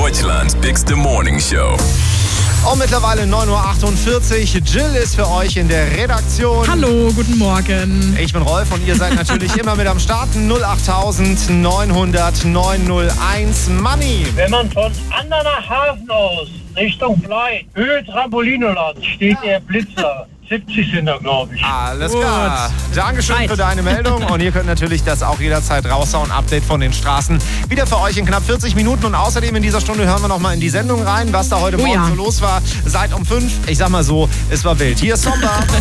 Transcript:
Deutschlands bigste Morning Show. Und mittlerweile 9.48 Uhr. Jill ist für euch in der Redaktion. Hallo, guten Morgen. Ich bin Rolf und ihr seid natürlich immer mit am Start. 08900 901 Money. Wenn man von Andernahaven aus Richtung Blei, Höhe Trampolinoland, steht der Blitzer. 70 sind da, glaube ich. Alles klar. Dankeschön für deine Meldung. Und ihr könnt natürlich das auch jederzeit raushauen. Update von den Straßen. Wieder für euch in knapp 40 Minuten. Und außerdem in dieser Stunde hören wir nochmal in die Sendung rein, was da heute Morgen so los war. Seit um 5. Ich sag mal so, es war wild. Hier ist Sommer.